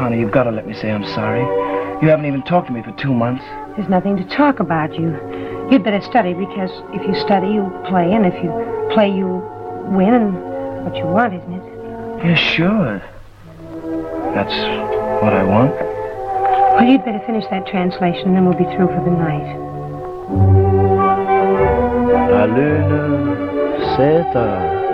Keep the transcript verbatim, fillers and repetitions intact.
honey, you've got to let me say I'm sorry. You haven't even talked to me for two months. There's nothing to talk about, you. You'd better study, because if you study, you'll play, and if you play, you'll win, and what you want, isn't it? Yeah, sure. That's what I want. Well, you'd better finish that translation, and then we'll be through for the night. La lune s'éteint.